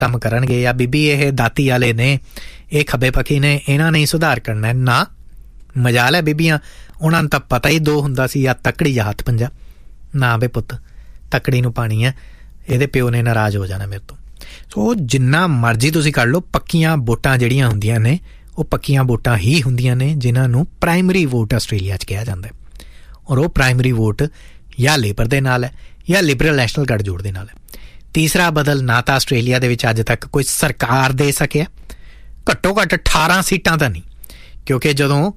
ਕੰਮ ਕਰਨਗੇ ਜਾਂ ਬੀਬੀ ਇਹ ਦਾਤੀ ਵਾਲੇ ਨੇ, ਇਹ ਖੱਬੇ ਪੱਖੀ ਨੇ, ਇਹਨਾਂ ਨੇ ਹੀ ਸੁਧਾਰ ਕਰਨਾ। ਨਾ, ਮਜਾਲ ਹੈ ਬੀਬੀਆਂ, ਉਹਨਾਂ ਨੂੰ ਤਾਂ ਪਤਾ ਹੀ ਦੋ ਹੁੰਦਾ ਸੀ, ਜਾਂ ਤੱਕੜੀ ਜਾਂ ਹੱਥ ਪੰਜਾ। ਨਾ ਬੇ ਪੁੱਤ, ਤੱਕੜੀ ਨੂੰ ਪਾਣੀ ਹੈ, ਇਹਦੇ ਪਿਓ ਨੇ ਨਾਰਾਜ਼ ਹੋ ਜਾਣਾ ਮੇਰੇ ਤੋਂ। ਸੋ ਜਿੰਨਾ ਮਰਜ਼ੀ ਤੁਸੀਂ ਕਰ ਲਓ, ਪੱਕੀਆਂ ਵੋਟਾਂ ਜਿਹੜੀਆਂ ਹੁੰਦੀਆਂ ਨੇ ਉਹ ਪੱਕੀਆਂ ਵੋਟਾਂ ਹੀ ਹੁੰਦੀਆਂ ਨੇ, ਜਿਨ੍ਹਾਂ ਨੂੰ ਪ੍ਰਾਇਮਰੀ ਵੋਟ ਆਸਟ੍ਰੇਲੀਆ 'ਚ ਕਿਹਾ ਜਾਂਦਾ। ਔਰ ਉਹ ਪ੍ਰਾਇਮਰੀ ਵੋਟ ਜਾਂ ਲੇਬਰ ਦੇ ਨਾਲ ਹੈ ਜਾਂ ਲਿਬਰਲ ਨੈਸ਼ਨਲ ਗਠਜੋੜ ਦੇ ਨਾਲ ਹੈ। ਤੀਸਰਾ ਬਦਲ ਨਾ ਤਾਂ ਆਸਟ੍ਰੇਲੀਆ ਦੇ ਵਿੱਚ ਅੱਜ ਤੱਕ ਕੋਈ ਸਰਕਾਰ ਦੇ ਸਕਿਆ, ਘੱਟੋ ਘੱਟ 18 ਸੀਟਾਂ ਤਾਂ ਨਹੀਂ, ਕਿਉਂਕਿ ਜਦੋਂ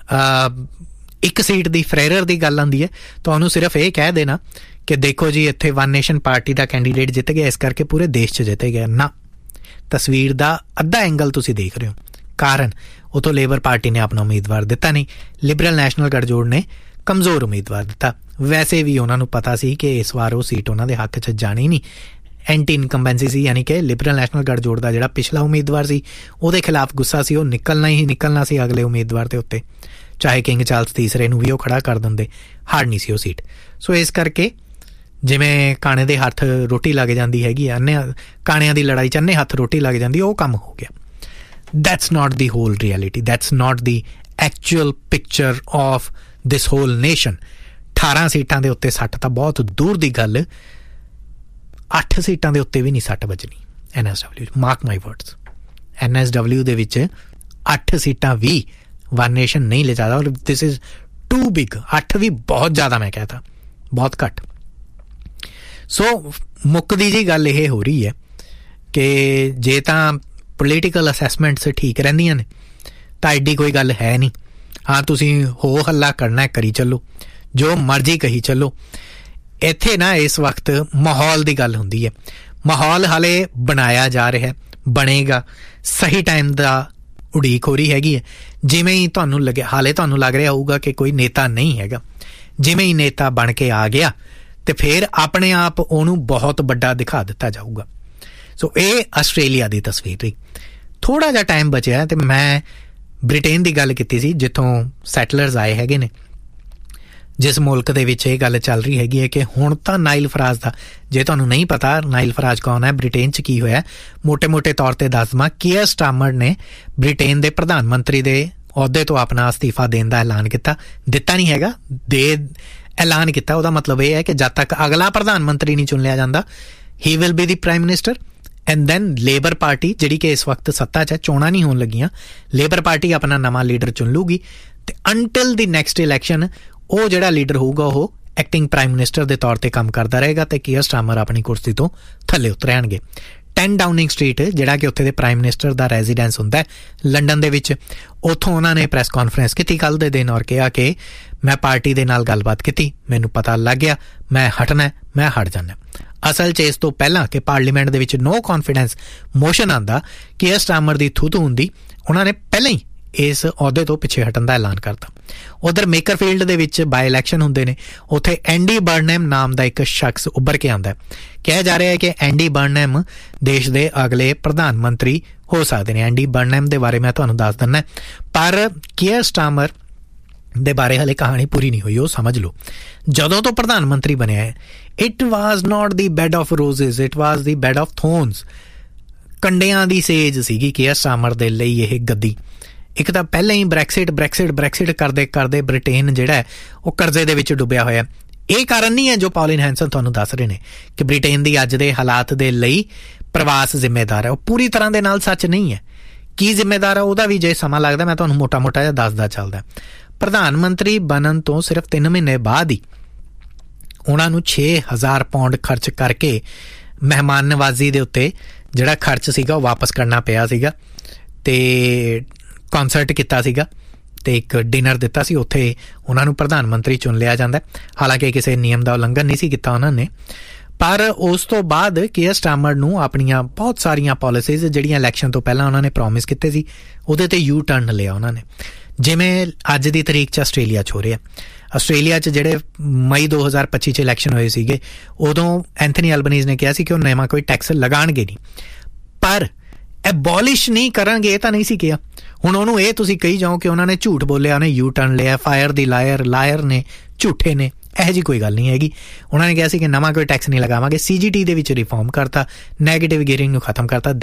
ਇੱਕ ਸੀਟ ਦੀ ਫਰੇਰਰ ਦੀ ਗੱਲ ਆਉਂਦੀ ਹੈ ਤਾਂ ਉਹਨੂੰ ਸਿਰਫ ਇਹ ਕਹਿ ਦੇਣਾ ਕਿ ਦੇਖੋ ਜੀ ਇੱਥੇ ਵਨ ਨੇਸ਼ਨ ਪਾਰਟੀ ਦਾ ਕੈਂਡੀਡੇਟ ਜਿੱਤ ਗਿਆ, ਇਸ ਕਰਕੇ ਪੂਰੇ ਦੇਸ਼ 'ਚ ਜਿੱਤ ਗਿਆ। ਨਾ, ਤਸਵੀਰ ਦਾ ਅੱਧਾ ਐਂਗਲ ਤੁਸੀਂ ਦੇਖ ਰਹੇ ਹੋ। ਕਾਰਨ ਉਤੋਂ ਲੇਬਰ ਪਾਰਟੀ ਨੇ ਆਪਣਾ ਉਮੀਦਵਾਰ ਦਿੱਤਾ ਨਹੀਂ, ਲਿਬਰਲ ਨੈਸ਼ਨਲ ਗਠਜੋੜ ਨੇ ਕਮਜ਼ੋਰ ਉਮੀਦਵਾਰ ਦਿੱਤਾ। ਵੈਸੇ ਵੀ ਉਹਨਾਂ ਨੂੰ ਪਤਾ ਸੀ ਕਿ ਇਸ ਵਾਰ ਉਹ ਸੀਟ ਉਹਨਾਂ ਦੇ ਹੱਕ 'ਚ ਜਾਣੀ ਨਹੀਂ। ਐਂਟੀ ਇਨਕੰਬੈਂਸੀ ਸੀ, ਯਾਨੀ ਕਿ ਲਿਬਰਲ ਨੈਸ਼ਨਲ ਗਠਜੋੜ ਦਾ ਜਿਹੜਾ ਪਿਛਲਾ ਉਮੀਦਵਾਰ ਸੀ ਉਹਦੇ ਖਿਲਾਫ ਗੁੱਸਾ ਸੀ, ਉਹ ਨਿਕਲਣਾ ਹੀ ਨਿਕਲਣਾ ਸੀ ਅਗਲੇ ਉਮੀਦਵਾਰ ਦੇ ਉੱਤੇ, ਚਾਹੇ ਕਿੰਗ ਚਾਰਲਸ ਤੀਸਰੇ ਨੂੰ ਵੀ ਉਹ ਖੜਾ ਕਰ ਦਿੰਦੇ, ਹਾਰ ਨਹੀਂ ਸੀ ਉਹ ਸੀਟ। ਸੋ ਇਸ ਕਰਕੇ ਜਿਵੇਂ ਕਾਣੇ ਦੇ ਹੱਥ ਰੋਟੀ ਲੱਗ ਜਾਂਦੀ ਹੈਗੀ ਆ, ਕਾਣਿਆਂ ਦੀ ਲੜਾਈ 'ਚ ਅੰਨੇ ਹੱਥ ਰੋਟੀ ਲੱਗ ਜਾਂਦੀ, ਉਹ ਕੰਮ ਹੋ ਗਿਆ। that's not the whole reality, that's not the actual picture of this whole nation। 18 ਸੀਟਾਂ ਦੇ ਉੱਤੇ 60 ਤਾਂ ਬਹੁਤ ਦੂਰ ਦੀ ਗੱਲ, 8 ਸੀਟਾਂ ਦੇ ਉੱਤੇ ਵੀ ਨਹੀਂ 60 ਵੱਜਣੀ NSW, ਮਾਰਕ ਮਾਈ ਵਰਡਸ। NSW ਦੇ ਵਿੱਚ 8 ਸੀਟਾਂ ਵੀ ਵਨ ਨੇਸ਼ਨ ਨਹੀਂ ਲੈ ਸਕਦਾ, ਔਰ ਦਿਸ ਇਜ਼ ਟੂ ਬਿਗ। 8 ਵੀ ਬਹੁਤ ਜ਼ਿਆਦਾ, ਮੈਂ ਕਹਿਤਾ ਬਹੁਤ ਘੱਟ। ਸੋ ਮੁੱਕਦੀ ਜੀ ਗੱਲ ਇਹ ਹੋ ਰਹੀ ਹੈ ਕਿ ਜੇ ਤਾਂ ਪੋਲੀਟੀਕਲ ਅਸੈਸਮੈਂਟਸ ਠੀਕ ਰਹਿੰਦੀਆਂ ਨੇ ਤਾਂ ਐਡੀ ਕੋਈ ਗੱਲ ਹੈ ਨਹੀਂ। ਹਾਂ, ਤੁਸੀਂ ਹੋ ਹੱਲਾ ਕਰਨਾ ਕਰੀ ਚੱਲੋ, ਜੋ ਮਰਜ਼ੀ ਕਹੀ ਚੱਲੋ। ਇੱਥੇ ਨਾ ਇਸ ਵਕਤ ਮਾਹੌਲ ਦੀ ਗੱਲ ਹੁੰਦੀ ਹੈ। ਮਾਹੌਲ ਹਾਲੇ ਬਣਾਇਆ ਜਾ ਰਿਹਾ, ਬਣੇਗਾ। ਸਹੀ ਟਾਈਮ ਦਾ ਉਡੀਕ ਹੋ ਰਹੀ ਹੈਗੀ ਹੈ। ਜਿਵੇਂ ਹੀ ਤੁਹਾਨੂੰ ਲੱਗਿਆ, ਹਾਲੇ ਤੁਹਾਨੂੰ ਲੱਗ ਰਿਹਾ ਹੋਊਗਾ ਕਿ ਕੋਈ ਨੇਤਾ ਨਹੀਂ ਹੈਗਾ, ਜਿਵੇਂ ਹੀ ਨੇਤਾ ਬਣ ਕੇ ਆ ਗਿਆ ਤੇ ਫਿਰ ਆਪਣੇ ਆਪ ਉਹਨੂੰ ਬਹੁਤ ਵੱਡਾ ਦਿਖਾ ਦਿੱਤਾ ਜਾਊਗਾ। ਸੋ ਇਹ ਆਸਟ੍ਰੇਲੀਆ ਦੀ ਤਸਵੀਰ ਰਹੀ। ਥੋੜ੍ਹਾ ਜਿਹਾ ਟਾਈਮ ਬਚਿਆ ਤੇ ਮੈਂ ਬ੍ਰਿਟੇਨ ਦੀ ਗੱਲ ਕੀਤੀ ਸੀ, ਜਿੱਥੋਂ ਸੈਟਲਰਸ ਆਏ ਹੈਗੇ ਨੇ, ਜਿਸ ਮੁਲਕ ਦੇ ਵਿੱਚ ਇਹ ਗੱਲ ਚੱਲ ਰਹੀ ਹੈਗੀ ਹੈ ਕਿ ਹੁਣ ਤਾਂ ਨਾਈਲ ਫਰਾਜ ਦਾ, ਜੇ ਤੁਹਾਨੂੰ ਨਹੀਂ ਪਤਾ ਨਾਈਲ ਫਰਾਜ ਕੌਣ ਹੈ, ਬ੍ਰਿਟੇਨ 'ਚ ਕੀ ਹੋਇਆ, ਮੋਟੇ ਤੌਰ 'ਤੇ ਦੱਸ ਦੇਵਾਂ। ਕੀਅਰ ਸਟਾਰਮਰ ਨੇ ਬ੍ਰਿਟੇਨ ਦੇ ਪ੍ਰਧਾਨ ਮੰਤਰੀ ਦੇ ਅਹੁਦੇ ਤੋਂ ਆਪਣਾ ਅਸਤੀਫਾ ਦੇਣ ਦਾ ਐਲਾਨ ਕੀਤਾ। ਦਿੱਤਾ ਨਹੀਂ ਹੈਗਾ, ਐਲਾਨ ਕੀਤਾ। ਉਹਦਾ ਮਤਲਬ ਇਹ ਹੈ ਕਿ ਜਦ ਤੱਕ ਅਗਲਾ ਪ੍ਰਧਾਨ ਮੰਤਰੀ ਨਹੀਂ ਚੁਣ ਲਿਆ ਜਾਂਦਾ, he will be the prime minister. And then labour party, ਜਿਹੜੀ ਕਿ ਇਸ ਵਕਤ ਸੱਤਾ 'ਚ ਹੈ, ਚੋਣਾਂ ਨਹੀਂ ਹੋਣ ਲੱਗੀਆਂ, ਲੇਬਰ ਪਾਰਟੀ ਆਪਣਾ ਨਵਾਂ ਲੀਡਰ ਚੁਣ ਲੂਗੀ ਤੇ ਅੰਟਿਲ ਦੀ ਨੈਕਸਟ ਇਲੈਕਸ਼ਨ ਉਹ ਜਿਹੜਾ ਲੀਡਰ ਹੋਊਗਾ ਉਹ ਐਕਟਿੰਗ ਪ੍ਰਾਈਮ ਮਿਨਿਸਟਰ ਦੇ ਤੌਰ 'ਤੇ ਕੰਮ ਕਰਦਾ ਰਹੇਗਾ ਤੇ ਕੀਅਰ ਸਟਾਰਮਰ ਆਪਣੀ ਕੁਰਸੀ ਤੋਂ ਥੱਲੇ ਉਤਰਣਗੇ। 10 ਡਾਊਨਿੰਗ ਸਟਰੀਟ, ਜਿਹੜਾ ਕਿ ਉੱਥੇ ਦੇ ਪ੍ਰਾਈਮ ਮਿਨਿਸਟਰ ਦਾ ਰੈਜ਼ੀਡੈਂਸ ਹੁੰਦਾ ਲੰਡਨ ਦੇ ਵਿੱਚ, ਉੱਥੋਂ ਉਹਨਾਂ ਨੇ ਪ੍ਰੈਸ ਕਾਨਫਰੰਸ ਕੀਤੀ ਕੱਲ੍ਹ ਦੇ ਦਿਨ ਔਰ ਕਿਹਾ ਕਿ ਮੈਂ ਪਾਰਟੀ ਦੇ ਨਾਲ ਗੱਲਬਾਤ ਕੀਤੀ, ਮੈਨੂੰ ਪਤਾ ਲੱਗ ਗਿਆ ਮੈਂ ਹਟਣਾ, ਮੈਂ ਹਟ ਜਾਣਾ। ਅਸਲ 'ਚ ਇਸ ਤੋਂ ਪਹਿਲਾਂ ਕਿ ਪਾਰਲੀਮੈਂਟ ਦੇ ਵਿੱਚ ਨੋ ਕੌਨਫੀਡੈਂਸ ਮੋਸ਼ਨ ਆਉਂਦਾ, ਕੀਅਰ ਸਟਾਰਮਰ ਦੀ ਥੂ ਹੁੰਦੀ, ਉਹਨਾਂ ਨੇ ਪਹਿਲਾਂ ਹੀ ਇਸ ਅਹੁਦੇ ਤੋਂ ਪਿੱਛੇ ਹਟਣ ਦਾ ਐਲਾਨ ਕਰਤਾ। ਉਧਰ ਮੇਕਰਫੀਲਡ ਦੇ ਵਿੱਚ ਬਾਈ ਇਲੈਕਸ਼ਨ ਹੁੰਦੇ ਨੇ, ਉੱਥੇ ਐਂਡੀ ਬਰਨਹੈਮ ਨਾਮ ਦਾ ਇੱਕ ਸ਼ਖਸ ਉੱਭਰ ਕੇ ਆਉਂਦਾ। ਕਿਹਾ ਜਾ ਰਿਹਾ ਹੈ ਕਿ ਐਂਡੀ ਬਰਨਹੈਮ ਦੇਸ਼ ਦੇ ਅਗਲੇ ਪ੍ਰਧਾਨ ਮੰਤਰੀ ਹੋ ਸਕਦੇ ਨੇ। ਐਂਡੀ ਬਰਨਹੈਮ ਦੇ ਬਾਰੇ ਮੈਂ ਤੁਹਾਨੂੰ ਦੱਸ ਦਿੰਦਾ, ਪਰ ਕੀਅਰ ਸਟਾਰਮਰ ਦੇ ਬਾਰੇ ਹਲੇ ਕਹਾਣੀ ਪੂਰੀ ਨਹੀਂ ਹੋਈ। ਉਹ ਸਮਝ ਲਓ, ਜਦੋਂ ਤੋਂ ਪ੍ਰਧਾਨ ਮੰਤਰੀ ਬਣਿਆ ਹੈ, it was not the bed of ਰੋਜ਼ਿਸ, it was the bed of ਥੋਰਨਸ। ਕੰਡਿਆਂ ਦੀ ਸੇਜ ਸੀਗੀ ਕੀਅਰ ਸਟਾਰਮਰ ਦੇ ਲਈ ਇਹ ਗੱਦੀ। ਇੱਕ ਤਾਂ ਪਹਿਲਾਂ ਹੀ ਬ੍ਰੈਕਸਿਟ ਕਰਦੇ ਬ੍ਰਿਟੇਨ ਜਿਹੜਾ ਹੈ ਉਹ ਕਰਜ਼ੇ ਦੇ ਵਿੱਚ ਡੁੱਬਿਆ ਹੋਇਆ। ਇਹ ਕਾਰਨ ਨਹੀਂ ਹੈ ਜੋ ਪੌਲਿਨ ਹੈਂਸਨ ਤੁਹਾਨੂੰ ਦੱਸ ਰਹੇ ਨੇ ਕਿ ਬ੍ਰਿਟੇਨ ਦੀ ਅੱਜ ਦੇ ਹਾਲਾਤ ਦੇ ਲਈ ਪ੍ਰਵਾਸ ਜ਼ਿੰਮੇਦਾਰ ਹੈ। ਉਹ ਪੂਰੀ ਤਰ੍ਹਾਂ ਦੇ ਨਾਲ ਸੱਚ ਨਹੀਂ ਹੈ। ਕੀ ਜ਼ਿੰਮੇਦਾਰ ਹੈ ਉਹਦਾ ਵੀ ਜੇ ਸਮਾਂ ਲੱਗਦਾ ਮੈਂ ਤੁਹਾਨੂੰ ਮੋਟਾ ਜਿਹਾ ਦੱਸਦਾ ਚੱਲਦਾ। ਪ੍ਰਧਾਨ ਮੰਤਰੀ ਬਣਨ ਤੋਂ ਸਿਰਫ 3 ਮਹੀਨੇ ਬਾਅਦ ਹੀ ਉਹਨਾਂ ਨੂੰ 6000 ਪਾਉਂਡ ਖਰਚ ਕਰਕੇ ਮਹਿਮਾਨ ਨਵਾਜ਼ੀ ਦੇ ਉੱਤੇ ਜਿਹੜਾ ਖਰਚ ਸੀਗਾ ਉਹ ਵਾਪਸ ਕਰਨਾ ਪਿਆ ਸੀਗਾ ਤੇ ਕੌਂਸਰਟ ਕੀਤਾ ਸੀਗਾ ਤੇ ਇੱਕ ਡਿਨਰ ਦਿੱਤਾ ਸੀ। ਉੱਥੇ ਉਹਨਾਂ ਨੂੰ ਪ੍ਰਧਾਨ ਮੰਤਰੀ ਚੁਣ ਲਿਆ ਜਾਂਦਾ। ਹਾਲਾਂਕਿ ਕਿਸੇ ਨਿਯਮ ਦਾ ਉਲੰਘਣ ਨਹੀਂ ਸੀ ਕੀਤਾ ਉਹਨਾਂ ਨੇ, ਪਰ ਉਸ ਤੋਂ ਬਾਅਦ ਕੀਅਰ ਸਟਾਰਮਰ ਨੂੰ ਆਪਣੀਆਂ ਬਹੁਤ ਸਾਰੀਆਂ ਪਾਲਿਸੀਜ਼ ਜਿਹੜੀਆਂ ਇਲੈਕਸ਼ਨ ਤੋਂ ਪਹਿਲਾਂ ਉਹਨਾਂ ਨੇ ਪ੍ਰੋਮਿਸ ਕੀਤੇ ਸੀ ਉਹਦੇ ਤੇ ਯੂ ਟਰਨ ਲਿਆ ਉਹਨਾਂ ਨੇ। ਜਿਵੇਂ ਅੱਜ ਦੀ ਤਰੀਕ 'ਚ ਆਸਟ੍ਰੇਲੀਆ 'ਚ ਹੋ ਰਿਹਾ। ਆਸਟ੍ਰੇਲੀਆ 'ਚ ਜਿਹੜੇ ਮਈ 2025 'ਚ ਇਲੈਕਸ਼ਨ ਹੋਏ ਸੀਗੇ, ਉਦੋਂ ਐਂਥਨੀ ਐਲਬਨੀਜ਼ ਨੇ ਕਿਹਾ ਸੀ ਕਿ ਉਹ ਨਵਾਂ ਕੋਈ ਟੈਕਸ ਲਗਾਉਣਗੇ ਨਹੀਂ, ਪਰ ਐਬੋਲਿਸ਼ ਨਹੀਂ ਕਰਾਂਗੇ ਇਹ ਤਾਂ ਨਹੀਂ ਸੀ ਕਿਹਾ। ਹੁਣ ਉਹਨੂੰ ਇਹ ਤੁਸੀਂ ਕਹੀ ਜਾਓ ਕਿ ਉਹਨਾਂ ਨੇ ਝੂਠ ਬੋਲਿਆ, ਉਹਨੇ ਯੂ ਟਰਨ ਲਿਆ, ਫਾਇਰ ਦੀ ਲਾਇਰ ਨੇ, ਝੂਠੇ ਨੇ। ਇਹੋ ਜਿਹੀ ਕੋਈ ਗੱਲ ਨਹੀਂ ਹੈਗੀ। ਉਹਨਾਂ ਨੇ ਕਿਹਾ ਸੀ ਕਿ ਨਵਾਂ ਕੋਈ ਟੈਕਸ ਨਹੀਂ ਲਗਾਵਾਂਗੇ। CGT ਦੇ ਵਿੱਚ ਰਿਫਾਰਮ ਕਰਤਾ, ਨੈਗੇਟਿਵ ਗੀਅਰਿੰਗ ਨੂੰ ਖਤਮ ਕਰਤਾ।